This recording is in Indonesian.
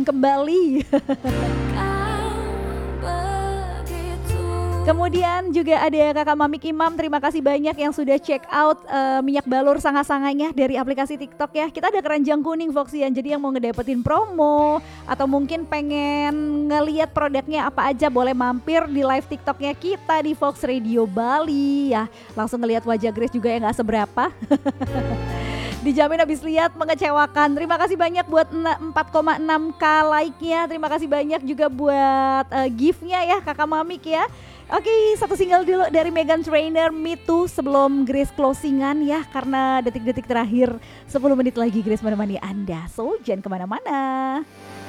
booming kembali. Kemudian juga ada Kakak Mamik Imam, terima kasih banyak yang sudah check out minyak balur sanga-sanganya dari aplikasi TikTok ya. Kita ada keranjang kuning Voxian, jadi yang mau ngedapetin promo atau mungkin pengen ngeliat produknya apa aja boleh mampir di live TikToknya kita di Vox Radio Bali ya. Langsung ngeliat wajah Grace juga yang gak seberapa. Dijamin habis lihat mengecewakan. Terima kasih banyak buat 4,6k like-nya. Terima kasih banyak juga buat gift-nya ya Kakak Mamik ya. Oke, satu single dulu dari Meghan Trainor, Me Too, sebelum Grace closingan ya. Karena detik-detik terakhir 10 menit lagi Grace menemani Anda. So, jangan kemana-mana.